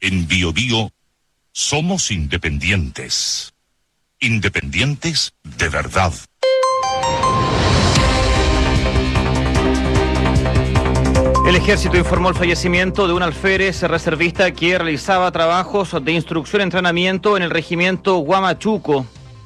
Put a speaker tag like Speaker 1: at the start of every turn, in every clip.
Speaker 1: En Biobío somos independientes. Independientes de verdad.
Speaker 2: El Ejército informó el fallecimiento de un alférez reservista que realizaba trabajos de instrucción y entrenamiento en el regimiento Huamachuco.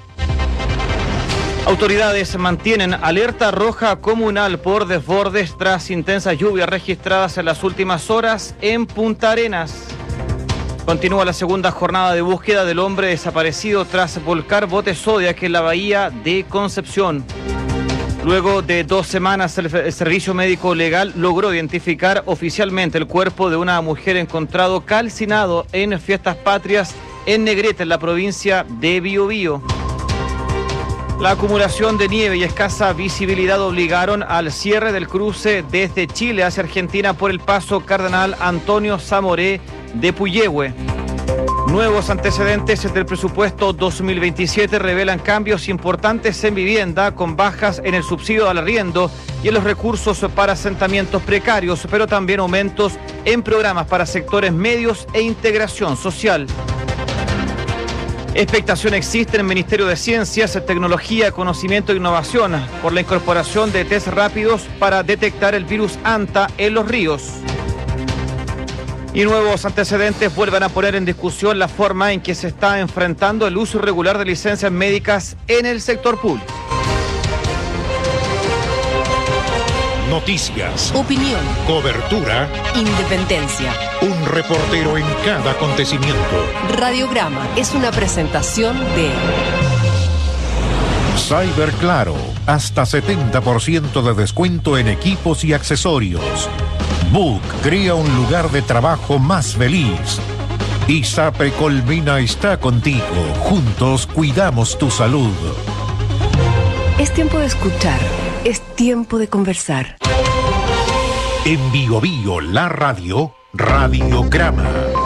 Speaker 2: Autoridades mantienen alerta roja comunal por desbordes tras intensas lluvias registradas en las últimas horas en Punta Arenas. Continúa la segunda jornada de búsqueda del hombre desaparecido tras volcar botes Zodiac en la bahía de Concepción. Luego de 2 semanas, el Servicio Médico Legal logró identificar oficialmente el cuerpo de una mujer encontrado calcinado en Fiestas Patrias en Negrete, en la provincia de Biobío. La acumulación de nieve y escasa visibilidad obligaron al cierre del cruce desde Chile hacia Argentina por el paso Cardenal Antonio Zamoré de Puyehue. Nuevos antecedentes del presupuesto 2027 revelan cambios importantes en vivienda, con bajas en el subsidio al arriendo y en los recursos para asentamientos precarios, pero también aumentos en programas para sectores medios e integración social. Expectación existe en el Ministerio de Ciencias, Tecnología, Conocimiento e Innovación por la incorporación de test rápidos para detectar el virus ANTA en los ríos. Y nuevos antecedentes vuelven a poner en discusión la forma en que se está enfrentando el uso irregular de licencias médicas en el sector público.
Speaker 3: Noticias,
Speaker 4: opinión,
Speaker 3: cobertura,
Speaker 4: independencia.
Speaker 3: Un reportero en cada acontecimiento.
Speaker 4: Radiograma es una presentación de
Speaker 3: Cyberclaro, hasta 70% de descuento en equipos y accesorios. Book crea un lugar de trabajo más feliz. ISAPRE Colmena está contigo. Juntos cuidamos tu salud.
Speaker 5: Es tiempo de escuchar. Es tiempo de conversar.
Speaker 3: En Biobío, la radio, Radiograma.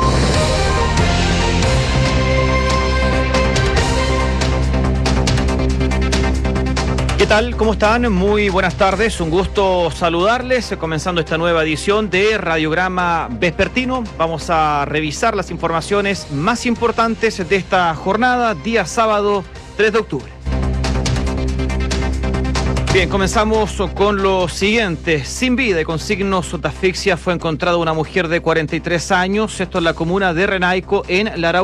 Speaker 2: ¿Qué tal? ¿Cómo están? Muy buenas tardes, un gusto saludarles, comenzando esta nueva edición de Radiograma Vespertino. Vamos a revisar las informaciones más importantes de esta jornada, día sábado 3 de octubre. Bien, comenzamos con lo siguiente. Sin vida y con signos de asfixia fue encontrada una mujer de 43 años, esto en la comuna de Renaico, en la Araucanía.